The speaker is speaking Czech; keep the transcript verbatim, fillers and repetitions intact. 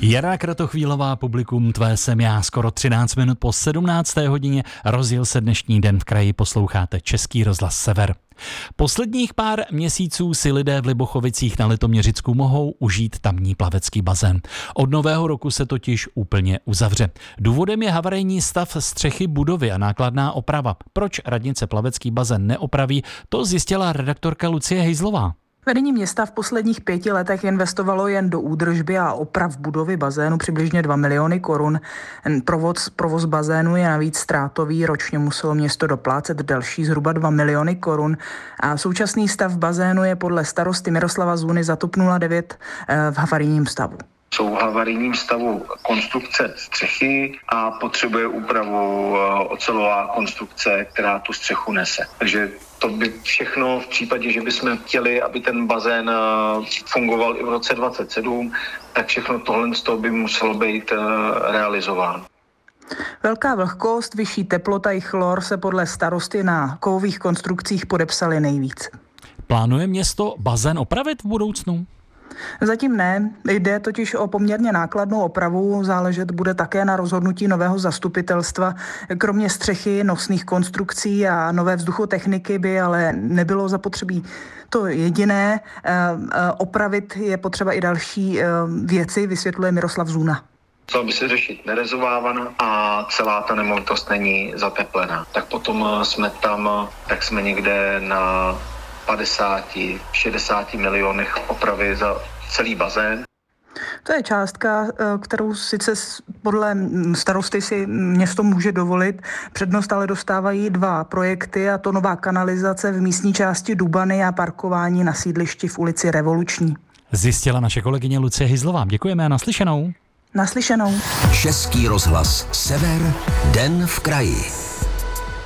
Jara Kratochvílová, publikum, tvé jsem já. Skoro třináct minut po sedmnácté hodině rozjel se dnešní den v kraji, posloucháte Český rozhlas Sever. Posledních pár měsíců si lidé v Libochovicích na Litoměřicku mohou užít tamní plavecký bazén. Od nového roku se totiž úplně uzavře. Důvodem je havarijní stav střechy budovy a nákladná oprava. Proč radnice plavecký bazén neopraví, to zjistila redaktorka Lucie Hejzlová. Vedení města v posledních pěti letech investovalo jen do údržby a oprav budovy bazénu přibližně dva miliony korun. Provoz, provoz bazénu je navíc ztrátový, ročně muselo město doplácet další zhruba dva miliony korun a současný stav bazénu je podle starosty Miroslava Zůny za TOP nula devět v havarijním stavu. Jsou v havarijním stavu konstrukce střechy a potřebuje úpravu ocelová konstrukce, která tu střechu nese. Takže to by všechno v případě, že bychom chtěli, aby ten bazén fungoval i v roce dvacet sedm, tak všechno tohle z toho by muselo být realizováno. Velká vlhkost, vyšší teplota i chlor se podle starosty na kovových konstrukcích podepsaly nejvíc. Plánuje město bazén opravit v budoucnu? Zatím ne, jde totiž o poměrně nákladnou opravu, záležet bude také na rozhodnutí nového zastupitelstva. Kromě střechy, nosných konstrukcí a nové vzduchotechniky by ale nebylo zapotřebí to jediné. Opravit je potřeba i další věci, vysvětluje Miroslav Zůna. Co by se řešit nerezovávána a celá ta nemovitost není zateplená. Tak potom jsme tam, tak jsme někde na padesát šedesát milionech opravy za celý bazén. To je částka, kterou sice podle starosty si město může dovolit. Přednost ale dostávají dva projekty, a to nová kanalizace v místní části Dubany a parkování na sídlišti v ulici Revoluční. Zjistila naše kolegyně Lucie Hejzlová. Děkujeme a naslyšenou. Naslyšenou. Český rozhlas Sever, den v kraji.